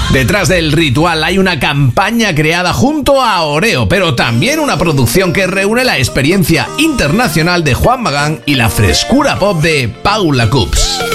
Detrás del ritual hay una campaña creada junto a Oreo, pero también una producción que reúne la experiencia internacional de Juan Magán y la frescura pop de Paula Coops.